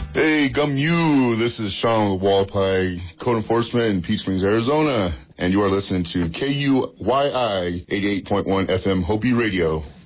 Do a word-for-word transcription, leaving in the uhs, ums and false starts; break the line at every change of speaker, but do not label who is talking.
Hey, Gum You, this is Sean with Walpie Code Enforcement in Peach Springs, Arizona, and you are listening to K U Y I eighty-eight point one F M Hopi Radio.